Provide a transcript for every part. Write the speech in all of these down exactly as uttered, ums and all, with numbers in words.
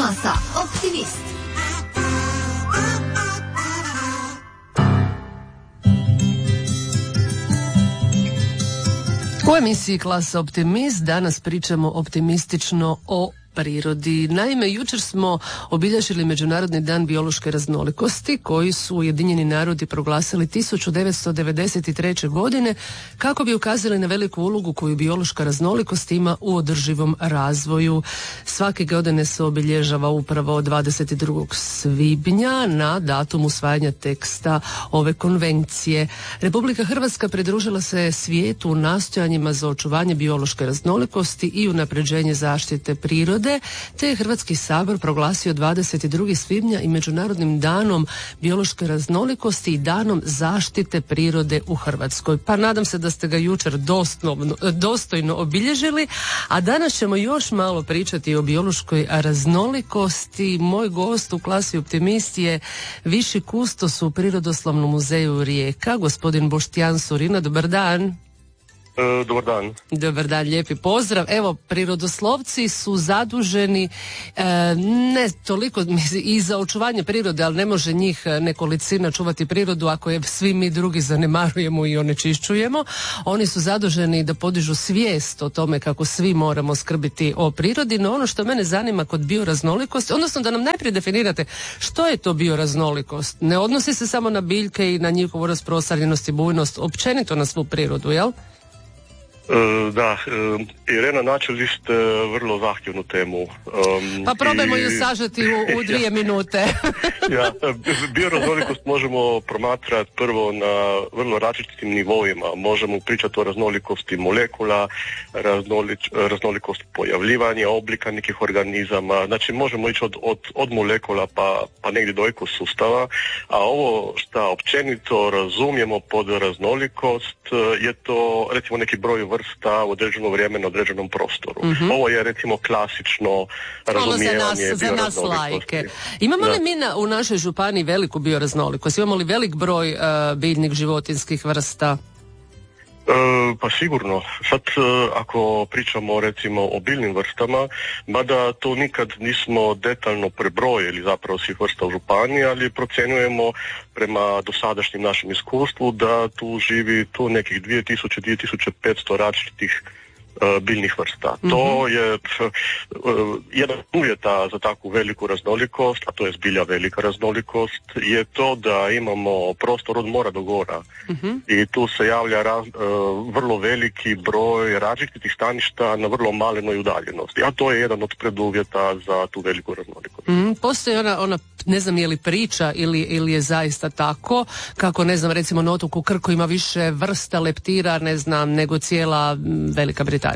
Klasa Optimist. U emisiji Klasa Optimist danas pričamo optimistično o prirodi. Naime, jučer smo obilježili Međunarodni dan biološke raznolikosti koji su Ujedinjeni narodi proglasili tisuću devetsto devedeset treće. godine kako bi ukazali na veliku ulogu koju biološka raznolikost ima u održivom razvoju. Svake godine se obilježava upravo dvadeset drugog svibnja na datum usvajanja teksta ove konvencije. Republika Hrvatska pridružila se svijetu u nastojanjima za očuvanje biološke raznolikosti i unapređenje zaštite prirode, te je Hrvatski sabor proglasio dvadeset drugog svibnja i Međunarodnim danom biološke raznolikosti i danom zaštite prirode u Hrvatskoj. Pa nadam se da ste ga jučer dostojno, dostojno obilježili, a danas ćemo još malo pričati o biološkoj raznolikosti. Moj gost u Klasi Optimist je viši kustos u Prirodoslovnom muzeju Rijeka, gospodin Boštjan Surina. Dobar dan. E, dobar dan. Dobar dan, lijepi pozdrav. Evo, prirodoslovci su zaduženi e, ne toliko i za očuvanje prirode, ali ne može njih nekolicina čuvati prirodu ako je svi mi drugi zanemarujemo i onečišćujemo. Oni su zaduženi da podižu svijest o tome kako svi moramo skrbiti o prirodi, no ono što mene zanima kod bioraznolikosti, odnosno da nam najprije definirate što je to bioraznolikost. Ne odnosi se samo na biljke i na njihovu rasprostranjenost i bujnost, općenito na svu prirodu, jel? Da, Irena, načeli ste vrlo zahtjevnu temu. Um, pa probajmo i... ju sažeti u, u dvije minute. ja, bioraznolikost možemo promatrati prvo na vrlo različitim nivoima. Možemo pričati o raznolikosti molekula, raznolič, raznolikost pojavljivanja oblika nekih organizama. Znači možemo ići od, od, od molekula pa, pa negdje do ekosustava, a ovo što općenito razumijemo pod raznolikost je to recimo neki broj vrsta u određeno vrijeme na određenom prostoru. Mm-hmm. Ovo je recimo klasično razumijevanje ono za nas, za nas lajke. Imamo da. li mi na, u našoj županiji veliku bioraznolikost? Imamo li velik broj uh, biljnih životinjskih vrsta? E, pa sigurno. Sad ako pričamo recimo o biljnim vrstama, mada to nikad nismo detaljno prebrojili zapravo svih vrsta u županiji, ali procjenjujemo prema dosadašnjem našem iskustvu da tu živi tu nekih dvije tisuće do dvije tisuće petsto različitih biljnih vrsta. Mm-hmm. To je uh, jedan uvjeta za takvu veliku raznolikost, a to je zbilja velika raznolikost, je to da imamo prostor od mora do gora. Mm-hmm. I tu se javlja raz, uh, vrlo veliki broj različitih staništa na vrlo malenoj udaljenosti. A to je jedan od preduvjeta za tu veliku raznolikost. Mm, postoji ona, ona, ne znam je li priča ili, ili je zaista tako, kako ne znam recimo na otoku Krku ima više vrsta leptira, ne znam, nego cijela Velika Britanija.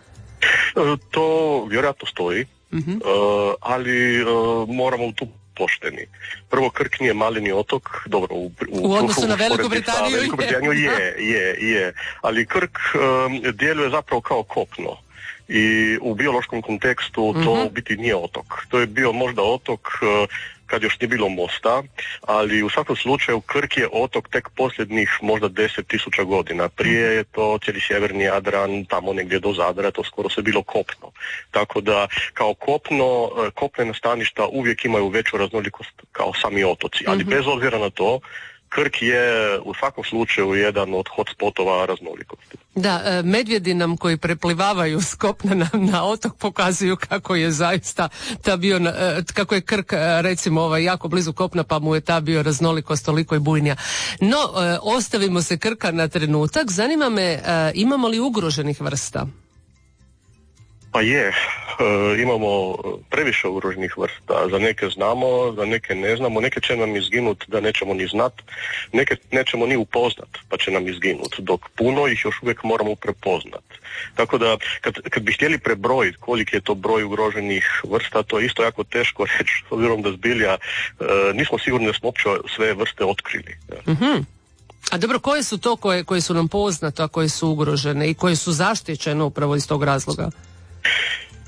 To vjerojatno stoji, mm-hmm. uh, ali uh, moramo tu pošteni. Prvo, Krk nije maleni otok, dobro, u, u, u odnosu na Veliku Britaniju, Veliku Britaniju je, je, je, ali Krk um, djeluje zapravo kao kopno. I u biološkom kontekstu to mm-hmm. u biti nije otok. To je bio možda otok uh, kad još nije bilo mosta, ali u svakom slučaju Krk je otok tek posljednjih možda deset tisuća godina. Prije je to cijeli sjeverni Jadran, tamo negdje do Zadra, to skoro sve bilo kopno. Tako da kao kopno, kopnena staništa uvijek imaju veću raznolikost kao sami otoci, ali mm-hmm. bez obzira na to, Krk je u svakom slučaju jedan od hotspotova raznolikosti. Da, medvjedi nam koji preplivavaju s kopna na, na otok pokazuju kako je zaista ta bio, kako je Krk recimo ovaj, jako blizu kopna pa mu je ta bio raznolikost toliko i bujnija. No, ostavimo se Krka na trenutak. Zanima me, imamo li ugroženih vrsta? Pa je, e, imamo previše ugroženih vrsta, za neke znamo, za neke ne znamo, neke će nam izginut da nećemo ni znat, neke nećemo ni upoznat pa će nam izginut, dok puno ih još uvijek moramo prepoznat. Tako da kad, kad bi htjeli prebrojiti koliki je to broj ugroženih vrsta, to je isto jako teško reći, s obzirom da zbilja e, nismo sigurni da smo uopće sve vrste otkrili. Mm-hmm. A dobro, koje su to koje, koje su nam poznate, a koje su ugrožene i koje su zaštićene upravo iz tog razloga?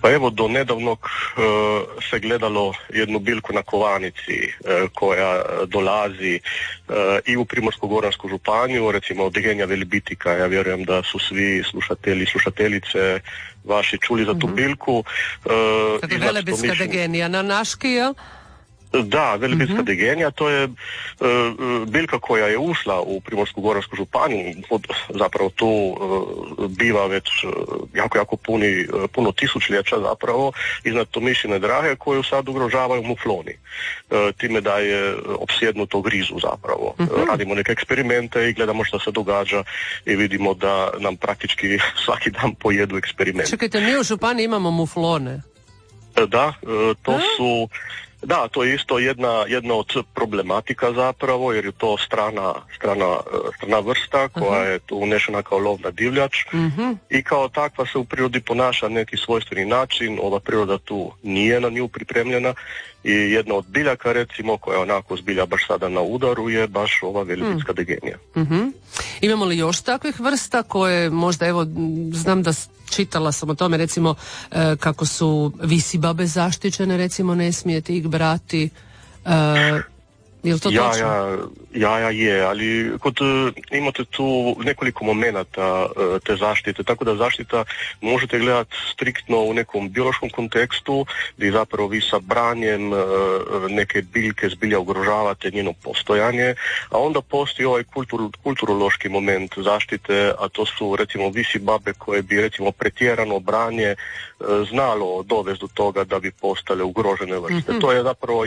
Pa evo, do nedavnog e, se gledalo jednu biljku na kovanici e, koja dolazi e, i u Primorsko-goransku županiju, recimo Degenija velibitica. Ja vjerujem da su svi slušatelji i slušateljice vaši čuli za tu biljku. E, Kada je velebitska mislim... degenija na naški, jel? Da, velebitska mm-hmm. degenija, to je e, biljka koja je ušla u Primorsko-goransku županiju, od, zapravo tu e, biva već e, jako, jako puni, puno tisućljeća zapravo, iznad Tomišine drahe koju sad ugrožavaju mufloni. E, time da je opsjednuto grizu zapravo. Mm-hmm. E, radimo neke eksperimente i gledamo što se događa i vidimo da nam praktički svaki dan pojedu eksperimenti. Čekajte, mi u županiji imamo muflone. E, da, e, to A? su... Da, to je isto jedna, jedna od problematika zapravo, jer je to strana, strana, strana vrsta koja uh-huh. je tu unešena kao lovna divljač uh-huh. i kao takva se u prirodi ponaša neki svojstveni način. Ova priroda tu nije na nju pripremljena i jedna od biljaka recimo koja je onako zbilja baš sada na udaru je baš ova velebitska uh-huh. degenija. Uh-huh. Imamo li još takvih vrsta koje možda, evo, znam da čitala sam o tome recimo e, kako su visibabe zaštićene, recimo ne smijete ih brati. E, je li to ja, točno? Ja, ja, ja je, ali kod, imate tu nekoliko momenata e, te zaštite, tako da zaštita možete gledati striktno u nekom biološkom kontekstu gdje zapravo vi sa branjem e, neke biljke zbilja ugrožavate njeno postojanje, a onda postoji ovaj kultur, kulturološki moment zaštite, a to su recimo visibabe koje bi recimo pretjerano branje e, znalo dovesti do toga da bi postale ugrožene vrste. Mm-hmm. To je zapravo